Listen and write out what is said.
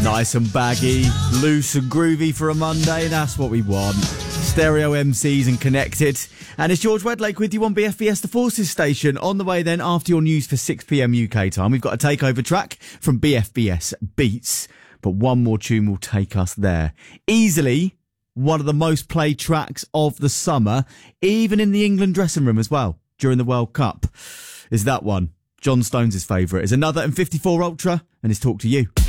Nice and baggy, loose and groovy for a Monday. That's what we want. Stereo MCs and connected. And it's George Wedlake with you on BFBS The Forces station. On the way then, after your news for 6pm UK time, we've got a takeover track from BFBS Beats. But one more tune will take us there. Easily one of the most played tracks of the summer, even in the England dressing room as well, during the World Cup, is that one. John Stones' favourite is Another and 54 Ultra, and his Talk to You.